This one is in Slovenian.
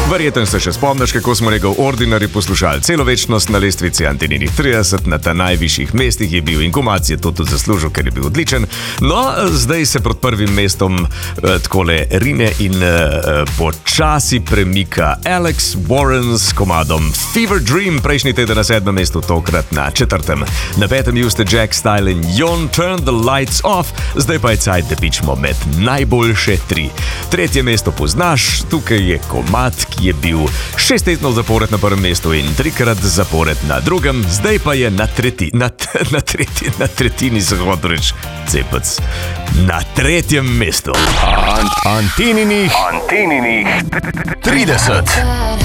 Verjetno se še spomniš, kako smo njegov ordinarij poslušali celo večnost na lestvici Antininih 30, na ta najvišjih mestih je bil in komac je to tudi zaslužil, ker je bil odličen. No, zdaj se pred prvim mestom takole rine in počasi premika Alex Warren s komadom Fever Dream, prejšnji teden na 7. mestu, tokrat na 4. Na 5. mestu Jack Style in Jon Turn the Lights Off, zdaj pa je cajt, da pičemo med najboljše 3. 3. mesto poznaš, tukaj je komad, ki je bil 6 tednov zapored na 1. mestu in 3-krat zapored na 2., zdaj pa je na tretjini zahodreč cepec. Na 3. mestu. Antininih 30.